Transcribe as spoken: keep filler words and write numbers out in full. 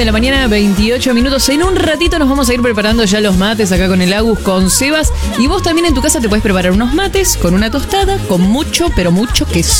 de la mañana, veintiocho minutos. En un ratito nos vamos a ir preparando ya los mates acá con el Agus, con Sebas. Y vos también en tu casa te podés preparar unos mates con una tostada, con mucho, pero mucho queso.